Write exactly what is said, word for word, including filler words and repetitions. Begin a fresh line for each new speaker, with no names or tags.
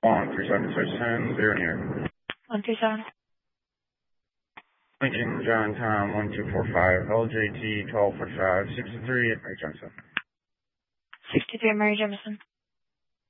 one three seven six ten, zero near.
one three seven.
Lincoln, John, Tom, one two four five, L J T, twelve forty-five, sixty-three, Mary Johnson.
sixty-three, Mary Jemison.